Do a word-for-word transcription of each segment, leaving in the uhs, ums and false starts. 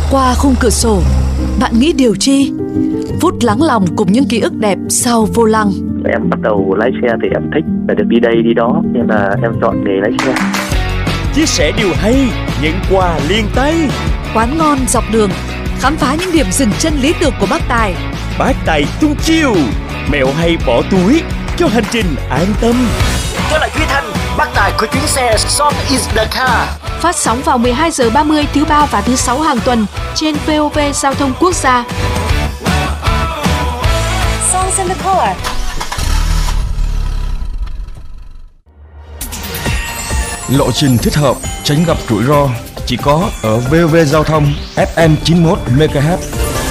Qua khung cửa sổ, bạn nghĩ điều chi? Phút lắng lòng cùng những ký ức đẹp sau vô lăng. Em bắt đầu lái xe thì em thích phải được đi đây đi đó, nên là em chọn nghề lái xe. Chia sẻ điều hay, những quà liền tay. Quán ngon dọc đường, khám phá những điểm dừng chân lý tưởng của bác Tài. Bác Tài tung chiêu, mẹo hay bỏ túi cho hành trình an tâm. Tôi là Duy Thanh, bác Tài của chuyến xe Song is the car. Phát sóng vào mười hai giờ ba mươi thứ ba và thứ sáu hàng tuần trên vê o vê Giao thông Quốc gia. Songs in the car. Lộ trình thích hợp, tránh gặp rủi ro chỉ có ở vê o vê Giao thông ép em chín mươi mốt mê ga héc.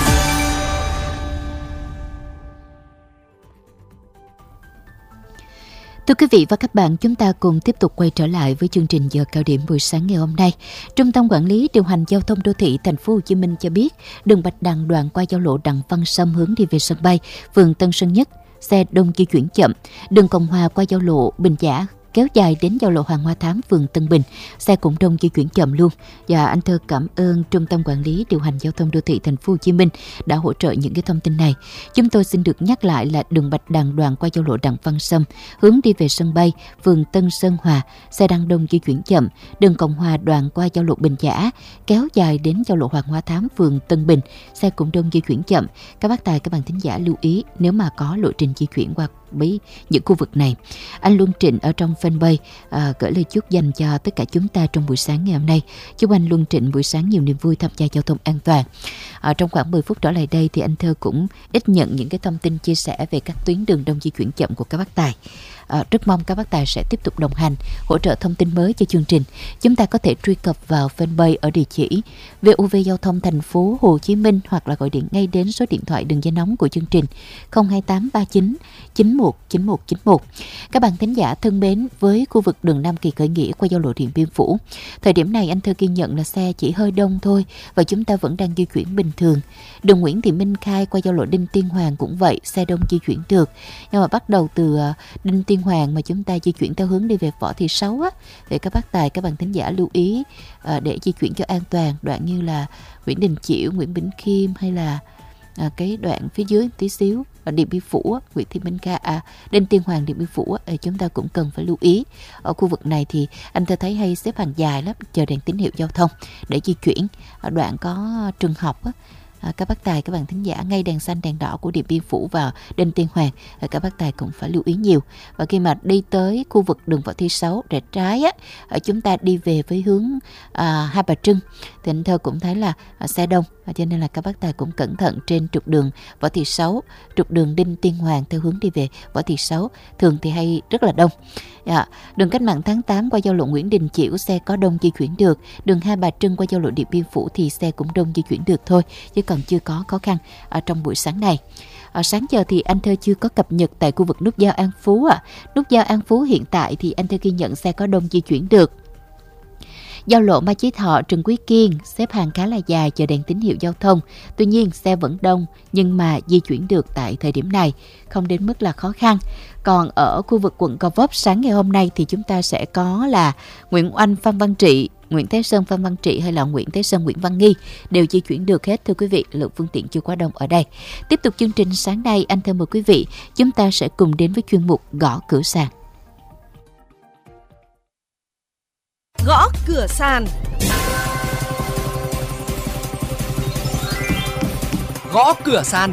Thưa quý vị và các bạn, chúng ta cùng tiếp tục quay trở lại với chương trình giờ cao điểm buổi sáng ngày hôm nay. Trung tâm Quản lý Điều hành Giao thông Đô thị Thành phố Hồ Chí Minh cho biết, đường Bạch Đằng đoạn qua giao lộ Đặng Văn Sâm hướng đi về sân bay, phường Tân Sơn Nhất, xe đông di chuyển chậm. Đường Cộng Hòa qua giao lộ Bình Giả kéo dài đến giao lộ Hoàng Hoa Thám, phường Tân Bình, xe cũng đông di chuyển chậm luôn. Và anh Thơ cảm ơn Trung tâm Quản lý Điều hành Giao thông Đô thị Thành phố Hồ Chí Minh đã hỗ trợ những cái thông tin này. Chúng tôi xin được nhắc lại là đường Bạch Đằng đoạn qua giao lộ Đặng Văn Sâm hướng đi về sân bay, phường Tân Sơn Hòa, xe đang đông di chuyển chậm. Đường Cộng Hòa đoạn qua giao lộ Bình Giả kéo dài đến giao lộ Hoàng Hoa Thám, phường Tân Bình, xe cũng đông di chuyển chậm. Các bác tài, các bạn thính giả lưu ý nếu mà có lộ trình di chuyển qua với những khu vực này. Anh Luân Trịnh ở trong fanpage à, gửi lời chúc dành cho tất cả chúng ta trong buổi sáng ngày hôm nay. Chúc anh Luân Trịnh buổi sáng nhiều niềm vui, tham gia giao thông an toàn. À, trong khoảng mười phút trở lại đây thì anh Thơ cũng ít nhận những cái thông tin chia sẻ về các tuyến đường đông di chuyển chậm của các bác tài. À, rất mong các bác tài sẽ tiếp tục đồng hành, hỗ trợ thông tin mới cho chương trình. Chúng ta có thể truy cập vào fanpage ở địa chỉ vê o vê Giao thông Thành phố Hồ Chí Minh hoặc là gọi điện ngay đến số điện thoại đường dây nóng của chương trình không hai tám ba chín chín một chín một chín một. Các bạn thính giả thân mến, với khu vực đường Nam Kỳ khởi nghĩa qua giao lộ Điện Biên Phủ, thời điểm này anh Thơ ghi nhận là xe chỉ hơi đông thôi và chúng ta vẫn đang di chuyển bình thường. Đường Nguyễn Thị Minh Khai qua giao lộ Đinh Tiên Hoàng cũng vậy, xe đông di chuyển được. Nhưng mà bắt đầu từ Đinh Tiên Hoàng mà chúng ta di chuyển theo hướng đi về Võ Thị Sáu á, thì các bác tài, các bạn thính giả lưu ý à, để di chuyển cho an toàn. Đoạn như là Nguyễn Đình Chiểu, Nguyễn Bỉnh Khiêm hay là à, cái đoạn phía dưới tí xíu ở Điện Biên Phủ á, Nguyễn Thị Minh Ca, à, Đinh Tiên Hoàng, Điện Biên Phủ á, thì chúng ta cũng cần phải lưu ý. Ở khu vực này thì anh ta thấy hay xếp hàng dài lắm, chờ đèn tín hiệu giao thông để di chuyển. Ở đoạn có trường học á, À, các bác tài, các bạn thính giả, ngay đèn xanh đèn đỏ của Điện Biên Phủ vào Đinh Tiên Hoàng, à, các bác tài cũng phải lưu ý nhiều. Và khi mà đi tới khu vực đường Võ Thị Sáu rẽ trái á, à, chúng ta đi về với hướng à, Hai Bà Trưng thì anh Thơ cũng thấy là à, xe đông, à, cho nên là các bác tài cũng cẩn thận trên trục đường Võ Thị Sáu, trục đường Đinh Tiên Hoàng theo hướng đi về Võ Thị Sáu thường thì hay rất là đông. À, đường Cách mạng tháng tám qua giao lộ Nguyễn Đình Chiểu xe có đông di chuyển được. Đường Hai Bà Trưng qua giao lộ Điện Biên Phủ thì xe cũng đông di chuyển được thôi, chứ còn chưa có khó khăn ở trong buổi sáng này. Ở sáng giờ thì anh Thơ chưa có cập nhật tại khu vực nút giao An Phú ạ. À. Nút giao An Phú hiện tại thì anh Thơ ghi nhận xe có đông di chuyển được. Giao lộ Mai Chí Thọ, Trần Quý Kiên xếp hàng khá là dài chờ đèn tín hiệu giao thông. Tuy nhiên xe vẫn đông nhưng mà di chuyển được tại thời điểm này, không đến mức là khó khăn. Còn ở khu vực quận Gò Vấp sáng ngày hôm nay thì chúng ta sẽ có là Nguyễn Oanh, Phan Văn Trị, Nguyễn Thế Sơn, Phan Văn Trị hay là Nguyễn Thế Sơn, Nguyễn Văn Nghi đều di chuyển được hết thưa quý vị, lượng phương tiện chưa quá đông ở đây. Tiếp tục chương trình sáng nay, anh Thơ mời quý vị, chúng ta sẽ cùng đến với chuyên mục Gõ Cửa Sàn. Gõ cửa sàn. Gõ cửa sàn.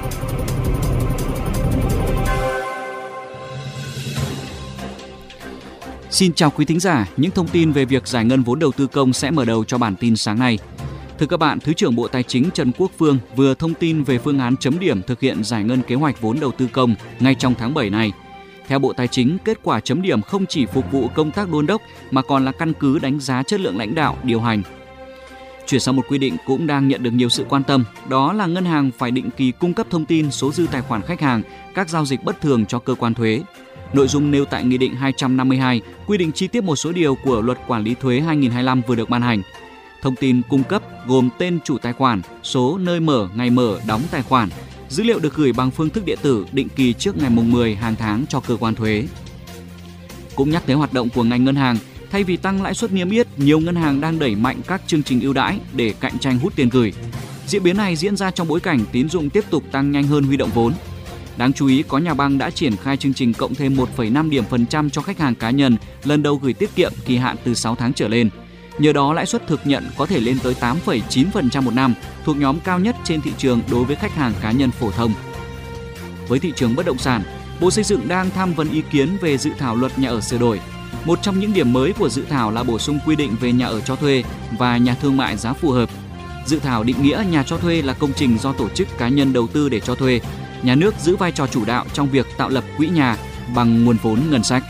Xin chào quý thính giả, những thông tin về việc giải ngân vốn đầu tư công sẽ mở đầu cho bản tin sáng nay. Thưa các bạn, Thứ trưởng Bộ Tài chính Trần Quốc Phương vừa thông tin về phương án chấm điểm thực hiện giải ngân kế hoạch vốn đầu tư công ngay trong tháng bảy này. Theo Bộ Tài chính, kết quả chấm điểm không chỉ phục vụ công tác đôn đốc mà còn là căn cứ đánh giá chất lượng lãnh đạo, điều hành. Chuyển sang một quy định cũng đang nhận được nhiều sự quan tâm, đó là ngân hàng phải định kỳ cung cấp thông tin số dư tài khoản khách hàng, các giao dịch bất thường cho cơ quan thuế. Nội dung nêu tại Nghị định hai trăm năm mươi hai quy định chi tiết một số điều của Luật Quản lý thuế hai nghìn không trăm hai mươi lăm vừa được ban hành. Thông tin cung cấp gồm tên chủ tài khoản, số nơi mở, ngày mở, đóng tài khoản. Dữ liệu được gửi bằng phương thức điện tử định kỳ trước ngày mùng mười hàng tháng cho cơ quan thuế. Cũng nhắc tới hoạt động của ngành ngân hàng, Thay vì tăng lãi suất niêm yết, nhiều ngân hàng đang đẩy mạnh các chương trình ưu đãi để cạnh tranh hút tiền gửi. Diễn biến này diễn ra trong bối cảnh tín dụng tiếp tục tăng nhanh hơn huy động vốn. Đáng chú ý, có nhà băng đã triển khai chương trình cộng thêm một phẩy năm điểm phần trăm cho khách hàng cá nhân lần đầu gửi tiết kiệm kỳ hạn từ sáu tháng trở lên. Nhờ đó, lãi suất thực nhận có thể lên tới tám phẩy chín phần trăm một năm, thuộc nhóm cao nhất trên thị trường đối với khách hàng cá nhân phổ thông. Với thị trường bất động sản, Bộ Xây dựng đang tham vấn ý kiến về dự thảo luật nhà ở sửa đổi. Một trong những điểm mới của dự thảo là bổ sung quy định về nhà ở cho thuê và nhà thương mại giá phù hợp. Dự thảo định nghĩa nhà cho thuê là công trình do tổ chức cá nhân đầu tư để cho thuê. Nhà nước giữ vai trò chủ đạo trong việc tạo lập quỹ nhà bằng nguồn vốn ngân sách.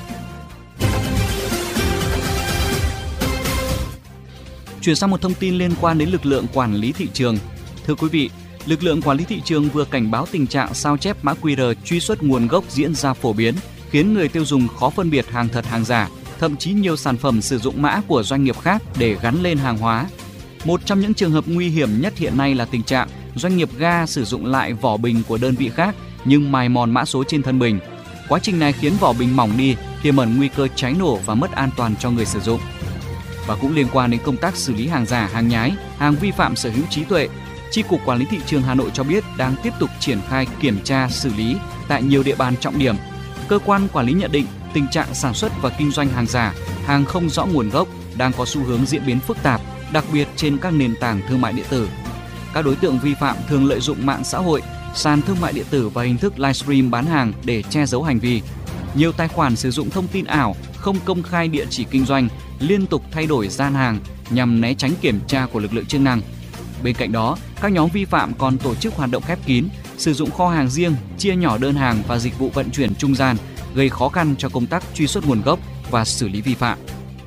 Chuyển sang một thông tin liên quan đến lực lượng quản lý thị trường. Thưa quý vị, lực lượng quản lý thị trường vừa cảnh báo tình trạng sao chép mã quy rờ truy xuất nguồn gốc diễn ra phổ biến, khiến người tiêu dùng khó phân biệt hàng thật hàng giả, thậm chí nhiều sản phẩm sử dụng mã của doanh nghiệp khác để gắn lên hàng hóa. Một trong những trường hợp nguy hiểm nhất hiện nay là tình trạng doanh nghiệp ga sử dụng lại vỏ bình của đơn vị khác nhưng mài mòn mã số trên thân bình. Quá trình này khiến vỏ bình mỏng đi, tiềm ẩn nguy cơ cháy nổ và mất an toàn cho người sử dụng. Và cũng liên quan đến công tác xử lý hàng giả, hàng nhái, hàng vi phạm sở hữu trí tuệ, Chi cục Quản lý thị trường Hà Nội cho biết đang tiếp tục triển khai kiểm tra xử lý tại nhiều địa bàn trọng điểm. Cơ quan quản lý nhận định tình trạng sản xuất và kinh doanh hàng giả, hàng không rõ nguồn gốc đang có xu hướng diễn biến phức tạp, đặc biệt trên các nền tảng thương mại điện tử. Các đối tượng vi phạm thường lợi dụng mạng xã hội, sàn thương mại điện tử và hình thức livestream bán hàng để che giấu hành vi. Nhiều tài khoản sử dụng thông tin ảo, không công khai địa chỉ kinh doanh, liên tục thay đổi gian hàng nhằm né tránh kiểm tra của lực lượng chức năng. Bên cạnh đó, các nhóm vi phạm còn tổ chức hoạt động khép kín, sử dụng kho hàng riêng, chia nhỏ đơn hàng và dịch vụ vận chuyển trung gian, gây khó khăn cho công tác truy xuất nguồn gốc và xử lý vi phạm.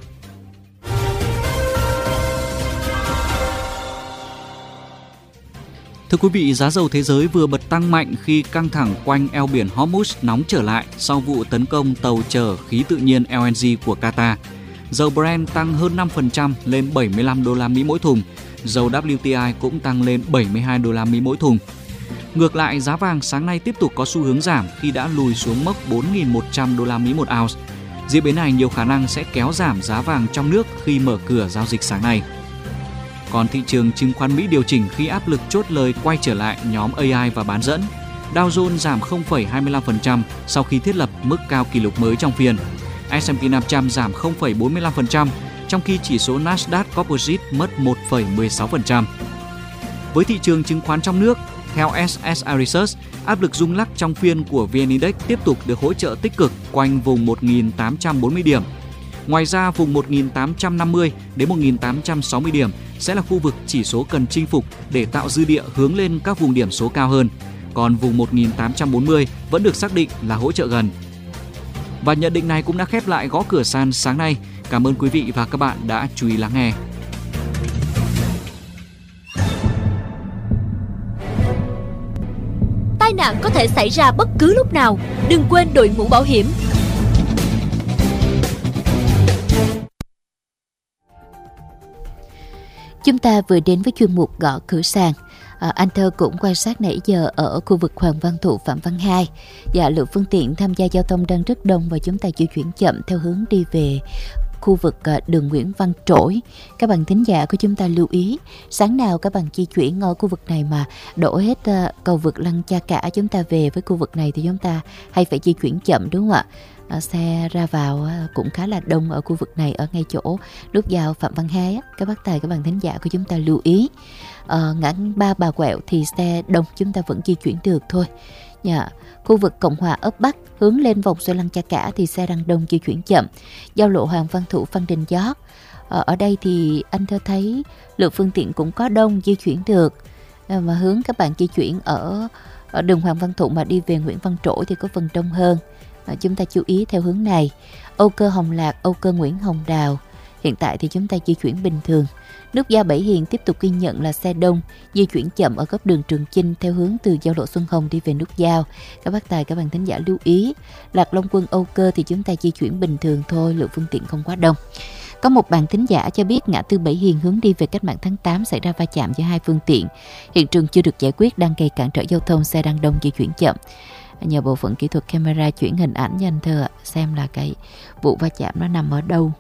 Thưa quý vị, giá dầu thế giới vừa bật tăng mạnh khi căng thẳng quanh eo biển Hormuz nóng trở lại sau vụ tấn công tàu chở khí tự nhiên L N G của Qatar. Dầu Brent tăng hơn năm phần trăm lên bảy mươi lăm đô la Mỹ mỗi thùng. Dầu W T I cũng tăng lên bảy mươi hai đô la Mỹ mỗi thùng. Ngược lại, giá vàng sáng nay tiếp tục có xu hướng giảm khi đã lùi xuống mốc bốn nghìn một trăm đô la Mỹ một ounce. Diễn biến này nhiều khả năng sẽ kéo giảm giá vàng trong nước khi mở cửa giao dịch sáng nay. Còn thị trường chứng khoán Mỹ điều chỉnh khi áp lực chốt lời quay trở lại nhóm A I và bán dẫn. Dow Jones giảm không phẩy hai mươi lăm phần trăm sau khi thiết lập mức cao kỷ lục mới trong phiên. S and P năm trăm giảm không phẩy bốn mươi lăm phần trăm, trong khi chỉ số Nasdaq Composite mất một phẩy mười sáu phần trăm. Với thị trường chứng khoán trong nước, theo S S I Research, áp lực rung lắc trong phiên của vê en Index tiếp tục được hỗ trợ tích cực quanh vùng một nghìn tám trăm bốn mươi điểm. Ngoài ra, vùng một nghìn tám trăm năm mươi đến một nghìn tám trăm sáu mươi điểm sẽ là khu vực chỉ số cần chinh phục để tạo dư địa hướng lên các vùng điểm số cao hơn. Còn vùng một nghìn tám trăm bốn mươi vẫn được xác định là hỗ trợ gần. Và nhận định này cũng đã khép lại gõ cửa sàn sáng nay. Cảm ơn quý vị và các bạn đã chú ý lắng nghe. Tai nạn có thể xảy ra bất cứ lúc nào. Đừng quên đội mũ bảo hiểm. Chúng ta vừa đến với chuyên mục gõ cửa sàn. À, anh Thơ cũng quan sát nãy giờ ở khu vực Hoàng Văn Thụ, Phạm Văn Hai. Dạ, lượng phương tiện tham gia giao thông đang rất đông và chúng ta di chuyển chậm theo hướng đi về khu vực đường Nguyễn Văn Trỗi. Các bạn thính giả của chúng ta lưu ý, sáng nào các bạn di chuyển ở khu vực này mà đổ hết cầu vượt Lăng Cha Cả chúng ta về với khu vực này thì chúng ta hay phải di chuyển chậm, đúng không ạ? À, xe ra vào cũng khá là đông ở khu vực này, ở ngay chỗ nút giao Phạm Văn Hai. Các bác tài, các bạn thính giả của chúng ta lưu ý, à, ngã ba Bà Quẹo thì xe đông chúng ta vẫn di chuyển được thôi. Dạ. Khu vực Cộng Hòa ấp Bắc hướng lên vòng xoay Lăng Cha Cả thì xe đang đông, di chuyển chậm. Giao lộ Hoàng Văn Thụ, Phan Đình Giót, ở, ở đây thì anh Thơ thấy lượng phương tiện cũng có đông, di chuyển được. À, mà hướng các bạn di chuyển ở, ở đường Hoàng Văn Thụ mà đi về Nguyễn Văn Trỗi thì có phần đông hơn. À, chúng ta chú ý theo hướng này. Âu Cơ Hồng Lạc, Âu Cơ Nguyễn Hồng Đào, hiện tại thì chúng ta di chuyển bình thường. Nút giao Bảy Hiền tiếp tục ghi nhận là xe đông, di chuyển chậm ở góc đường Trường Chinh theo hướng từ giao lộ Xuân Hồng đi về nút giao. Các bác tài, các bạn thính giả lưu ý. Lạc Long Quân, Âu Cơ thì chúng ta di chuyển bình thường thôi, lượng phương tiện không quá đông. Có một bạn thính giả cho biết ngã tư Bảy Hiền hướng đi về Cách mạng tháng tám xảy ra va chạm giữa hai phương tiện. Hiện trường chưa được giải quyết, đang gây cản trở giao thông, xe đang đông, di chuyển chậm. Nhờ bộ phận kỹ thuật camera chuyển hình ảnh cho anh Thơ xem là cái vụ va chạm nó nằm ở đâu.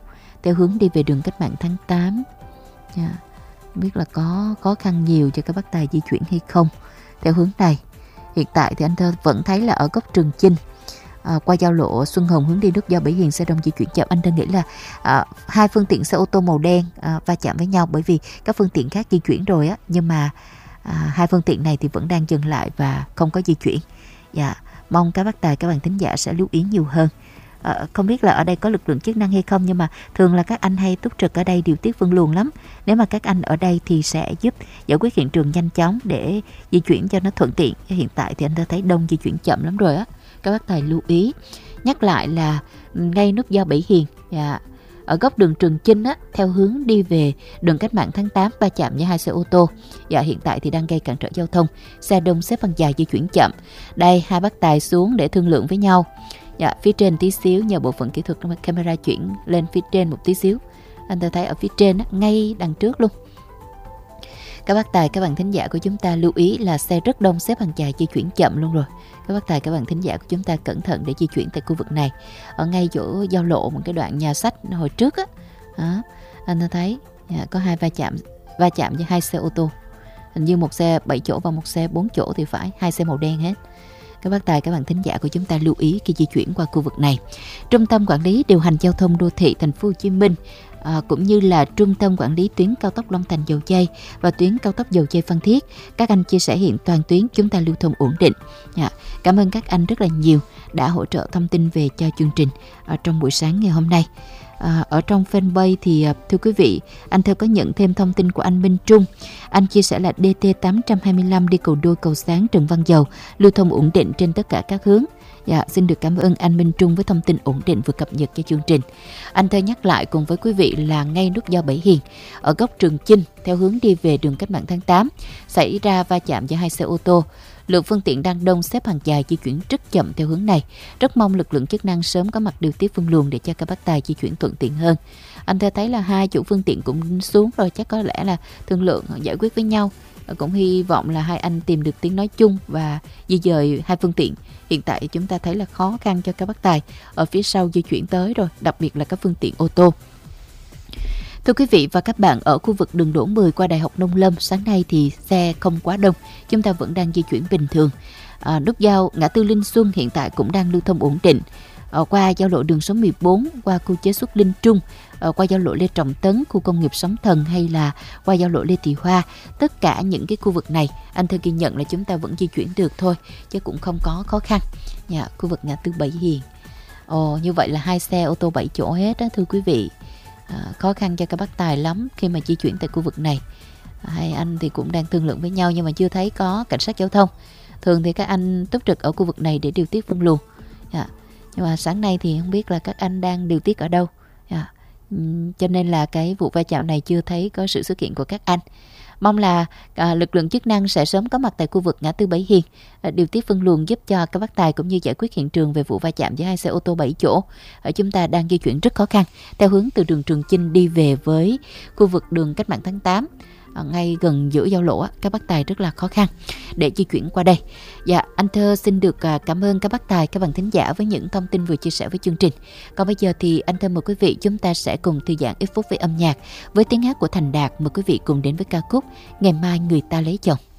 theo hướng đi về đường Cách mạng tháng tám. Yeah. Không biết là có khó khăn nhiều cho các bác tài di chuyển hay không theo hướng này. Hiện tại thì anh Thơ vẫn thấy là ở góc Trường Chinh, à, qua giao lộ Xuân Hồng hướng đi nút giao Bảy Hiền, xe đông di chuyển chậm. Anh Thơ nghĩ là à, hai phương tiện xe ô tô màu đen à, va chạm với nhau, bởi vì các phương tiện khác di chuyển rồi á, nhưng mà à, hai phương tiện này thì vẫn đang dừng lại và không có di chuyển. Dạ, mong các bác tài, các bạn thính giả sẽ lưu ý nhiều hơn. À, không biết là ở đây có lực lượng chức năng hay không, nhưng mà thường là các anh hay túc trực ở đây điều tiết phân luồng lắm. Nếu mà các anh ở đây thì sẽ giúp giải quyết hiện trường nhanh chóng để di chuyển cho nó thuận tiện. Hiện tại thì anh đã thấy đông di chuyển chậm lắm rồi á, các bác tài lưu ý. Nhắc lại là ngay nút giao Bảy Hiền, dạ, ở góc đường Trường Chinh á, theo hướng đi về đường Cách mạng tháng tám va chạm với hai xe ô tô. Dạ, hiện tại thì đang gây cản trở giao thông, xe đông xếp hàng dài di chuyển chậm. Đây, hai bác tài xuống để thương lượng với nhau. Dạ, phía trên tí xíu, nhờ bộ phận kỹ thuật camera chuyển lên phía trên một tí xíu. Anh ta thấy ở phía trên á, ngay đằng trước luôn. Các bác tài, các bạn thính giả của chúng ta lưu ý là xe rất đông, xếp hàng dài di chuyển chậm luôn rồi. Các bác tài, các bạn thính giả của chúng ta cẩn thận để di chuyển tại khu vực này. Ở ngay chỗ giao lộ một cái đoạn nhà sách hồi trước á, đó, anh ta thấy dạ, có hai va chạm va chạm với hai xe ô tô. Hình như một xe bảy chỗ và một xe bốn chỗ thì phải, hai xe màu đen hết. Các bác tài, các bạn thính giả của chúng ta lưu ý khi di chuyển qua khu vực này. Trung tâm Quản lý Điều hành Giao thông Đô thị Thành phố Hồ Chí Minh à, cũng như là Trung tâm Quản lý tuyến cao tốc Long Thành Dầu Giây và tuyến cao tốc Dầu Giây Phan Thiết, các anh chia sẻ hiện toàn tuyến chúng ta lưu thông ổn định. À, cảm ơn các anh rất là nhiều đã hỗ trợ thông tin về cho chương trình ở trong buổi sáng ngày hôm nay. À, ở trong fanpage thì thưa quý vị, anh Thơ có nhận thêm thông tin của anh Minh Trung. Anh chia sẻ là đê tê tám hai lăm đi cầu Đôi, cầu Sáng, Trần Văn Dầu lưu thông ổn định trên tất cả các hướng. Dạ, xin được cảm ơn anh Minh Trung với thông tin ổn định vừa cập nhật cho chương trình. Anh Thơ nhắc lại cùng với quý vị là ngay nút giao Bảy Hiền ở góc Trường Chinh theo hướng đi về đường Cách mạng tháng tám xảy ra va chạm giữa hai xe ô tô. Lượng phương tiện đang đông, xếp hàng dài di chuyển rất chậm theo hướng này. Rất mong lực lượng chức năng sớm có mặt điều tiết phân luồng để cho các bác tài di chuyển thuận tiện hơn. Anh Thơ thấy là hai chủ phương tiện cũng xuống rồi, chắc có lẽ là thương lượng giải quyết với nhau. Cũng hy vọng là hai anh tìm được tiếng nói chung và di dời hai phương tiện. Hiện tại chúng ta thấy là khó khăn cho các bác tài ở phía sau di chuyển tới rồi, đặc biệt là các phương tiện ô tô. Thưa quý vị và các bạn, ở khu vực đường Đỗ mười qua Đại học Nông Lâm, sáng nay thì xe không quá đông, chúng ta vẫn đang di chuyển bình thường. À, nút giao ngã tư Linh Xuân hiện tại cũng đang lưu thông ổn định. À, qua giao lộ đường số mười bốn, qua khu chế xuất Linh Trung, à, qua giao lộ Lê Trọng Tấn, khu công nghiệp Sóng Thần hay là qua giao lộ Lê Thị Hoa, tất cả những cái khu vực này anh Thơ ghi nhận là chúng ta vẫn di chuyển được thôi, chứ cũng không có khó khăn. Dạ, khu vực ngã tư Bảy Hiền. Ồ, như vậy là hai xe ô tô bảy chỗ hết đó thưa quý vị. À, khó khăn cho các bác tài lắm khi mà di chuyển tại khu vực này. Hai anh thì cũng đang thương lượng với nhau nhưng mà chưa thấy có cảnh sát giao thông. Thường thì các anh túc trực ở khu vực này để điều tiết phân luồng. À, nhưng mà sáng nay thì không biết là các anh đang điều tiết ở đâu. À, cho nên là cái vụ va chạm này chưa thấy có sự xuất hiện của các anh. Mong là à, lực lượng chức năng sẽ sớm có mặt tại khu vực ngã tư Bảy Hiền, à, điều tiết phân luồng giúp cho các bác tài cũng như giải quyết hiện trường về vụ va chạm giữa hai xe ô tô bảy chỗ. Ở chúng ta đang di chuyển rất khó khăn theo hướng từ đường Trường Chinh đi về với khu vực đường Cách mạng tháng tám. À, ngay gần giữa giao lộ á, các bác tài rất là khó khăn để di chuyển qua đây. Dạ, anh Thơ xin được à, cảm ơn các bác tài, các bạn thính giả với những thông tin vừa chia sẻ với chương trình. Còn bây giờ thì anh Thơ mời quý vị chúng ta sẽ cùng thư giãn ít phút với âm nhạc với tiếng hát của Thành Đạt. Mời quý vị cùng đến với ca khúc Ngày Mai Người Ta Lấy Chồng.